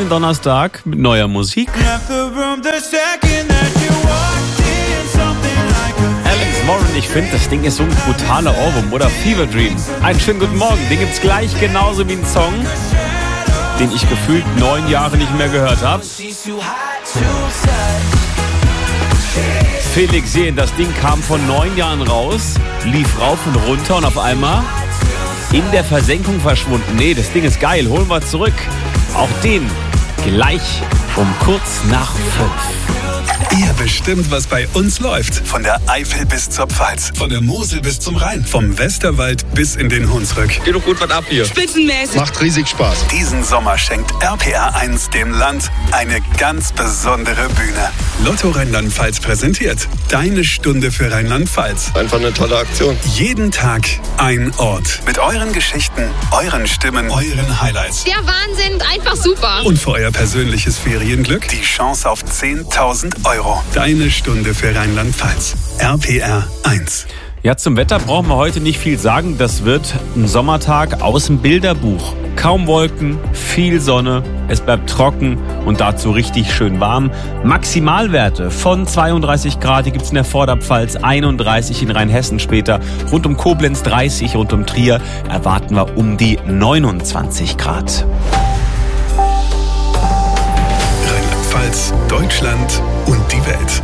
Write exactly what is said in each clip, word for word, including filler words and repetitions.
jeden Donnerstag mit neuer Musik. Alex Warren, ich finde, das Ding ist so ein brutaler Ohrwurm, oder? Fever Dream. Einen schönen guten Morgen. Den gibt's gleich genauso wie ein Song, den ich gefühlt neun Jahre nicht mehr gehört habe. Felix Jähn, das Ding kam vor neun Jahren raus, lief rauf und runter und auf einmal in der Versenkung verschwunden. Nee, das Ding ist geil, holen wir zurück. Auch den gleich um kurz nach fünf. Ihr bestimmt, was bei uns läuft. Von der Eifel bis zur Pfalz. Von der Mosel bis zum Rhein. Vom Westerwald bis in den Hunsrück. Geht doch gut was ab hier. Spitzenmäßig. Macht riesig Spaß. Diesen Sommer schenkt R P R eins dem Land eine ganz besondere Bühne. Lotto Rheinland-Pfalz präsentiert Deine Stunde für Rheinland-Pfalz. Einfach eine tolle Aktion. Jeden Tag ein Ort. Mit euren Geschichten, euren Stimmen, euren Highlights. Der Wahnsinn, einfach super. Und für euer persönliches Ferienglück die Chance auf zehntausend Euro. Deine Stunde für Rheinland-Pfalz. R P R eins. Ja, zum Wetter brauchen wir heute nicht viel sagen. Das wird ein Sommertag aus dem Bilderbuch. Kaum Wolken, viel Sonne, es bleibt trocken und dazu richtig schön warm. Maximalwerte von zweiunddreißig Grad, die gibt es in der Vorderpfalz, einunddreißig in Rheinhessen später. Rund um Koblenz dreißig, rund um Trier erwarten wir um die neunundzwanzig Grad. Rheinland-Pfalz, Deutschland und die Welt.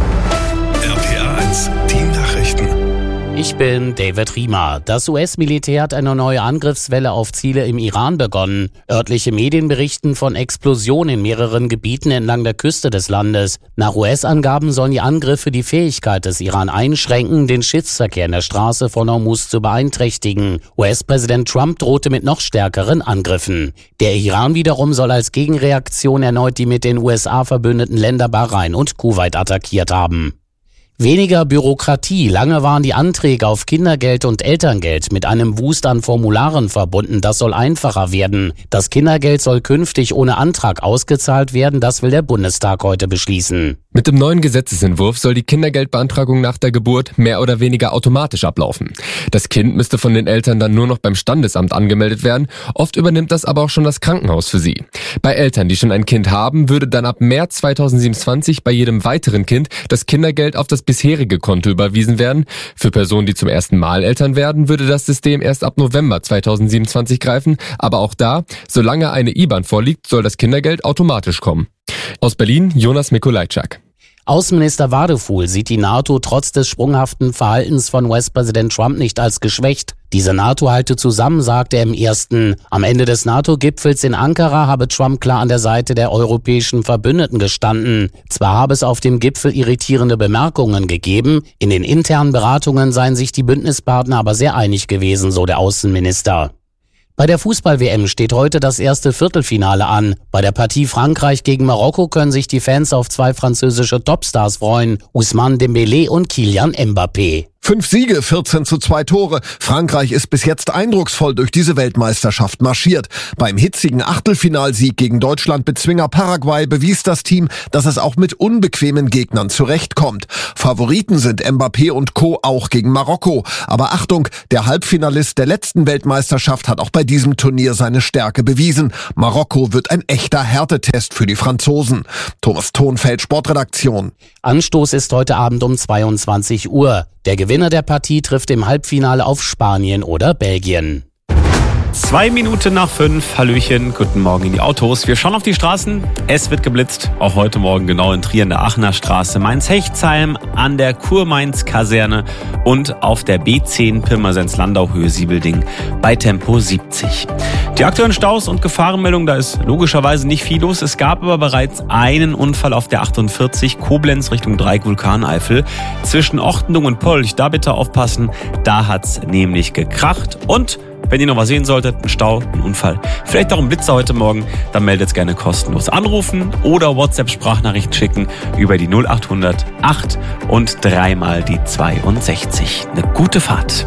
R P R eins, die Nachrichten. Ich bin David Riemer. Das U S-Militär hat eine neue Angriffswelle auf Ziele im Iran begonnen. Örtliche Medien berichten von Explosionen in mehreren Gebieten entlang der Küste des Landes. Nach U S-Angaben sollen die Angriffe die Fähigkeit des Iran einschränken, den Schiffsverkehr in der Straße von Hormuz zu beeinträchtigen. U S-Präsident Trump drohte mit noch stärkeren Angriffen. Der Iran wiederum soll als Gegenreaktion erneut die mit den U S A verbündeten Länder Bahrain und Kuwait attackiert haben. Weniger Bürokratie. Lange waren die Anträge auf Kindergeld und Elterngeld mit einem Wust an Formularen verbunden. Das soll einfacher werden. Das Kindergeld soll künftig ohne Antrag ausgezahlt werden. Das will der Bundestag heute beschließen. Mit dem neuen Gesetzesentwurf soll die Kindergeldbeantragung nach der Geburt mehr oder weniger automatisch ablaufen. Das Kind müsste von den Eltern dann nur noch beim Standesamt angemeldet werden. Oft übernimmt das aber auch schon das Krankenhaus für sie. Bei Eltern, die schon ein Kind haben, würde dann ab März zweitausendsiebenundzwanzig bei jedem weiteren Kind das Kindergeld auf das bisherige Konto überwiesen werden. Für Personen, die zum ersten Mal Eltern werden, würde das System erst ab November zweitausendsiebenundzwanzig greifen. Aber auch da, solange eine I B A N vorliegt, soll das Kindergeld automatisch kommen. Aus Berlin, Jonas Mikolajczak. Außenminister Wadefuhl sieht die NATO trotz des sprunghaften Verhaltens von U S-Präsident Trump nicht als geschwächt. Diese NATO halte zusammen, sagte er im ersten. Am Ende des NATO-Gipfels in Ankara habe Trump klar an der Seite der europäischen Verbündeten gestanden. Zwar habe es auf dem Gipfel irritierende Bemerkungen gegeben, in den internen Beratungen seien sich die Bündnispartner aber sehr einig gewesen, so der Außenminister. Bei der Fußball-W M steht heute das erste Viertelfinale an. Bei der Partie Frankreich gegen Marokko können sich die Fans auf zwei französische Topstars freuen, Ousmane Dembélé und Kylian Mbappé. Fünf Siege, vierzehn zu zwei Tore. Frankreich ist bis jetzt eindrucksvoll durch diese Weltmeisterschaft marschiert. Beim hitzigen Achtelfinalsieg gegen Deutschland-Bezwinger Paraguay bewies das Team, dass es auch mit unbequemen Gegnern zurechtkommt. Favoriten sind Mbappé und Co. auch gegen Marokko. Aber Achtung, der Halbfinalist der letzten Weltmeisterschaft hat auch bei diesem Turnier seine Stärke bewiesen. Marokko wird ein echter Härtetest für die Franzosen. Thomas Thonfeld, Sportredaktion. Anstoß ist heute Abend um zweiundzwanzig Uhr. Der Gewinner der Partie trifft im Halbfinale auf Spanien oder Belgien. Zwei Minuten nach fünf. Hallöchen, guten Morgen in die Autos. Wir schauen auf die Straßen. Es wird geblitzt. Auch heute Morgen genau in Trier in der Aachener Straße, Mainz-Hechtsheim, an der Kurmainz-Kaserne und auf der B zehn Pirmasens-Landau-Höhe Siebelding bei Tempo siebzig. Die aktuellen Staus und Gefahrenmeldungen, da ist logischerweise nicht viel los. Es gab aber bereits einen Unfall auf der achtundvierzig Koblenz Richtung Dreieck Vulkaneifel. Zwischen Ortendung und Polch, da bitte aufpassen. Da hat's nämlich gekracht. Und wenn ihr noch was sehen solltet, ein Stau, ein Unfall, vielleicht auch ein Blitzer heute Morgen, dann meldet gerne kostenlos. Anrufen oder WhatsApp-Sprachnachrichten schicken über die null acht hundert acht und dreimal die zweiundsechzig. Eine gute Fahrt.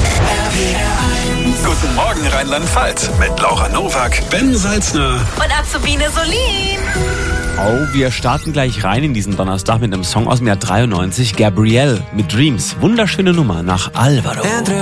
Guten Morgen Rheinland-Pfalz mit Laura Nowak, Ben Salzner Und Azubine Solin. Oh, wir starten gleich rein in diesen Donnerstag mit einem Song aus dem Jahr dreiundneunzig. Gabrielle mit Dreams. Wunderschöne Nummer nach Alvaro.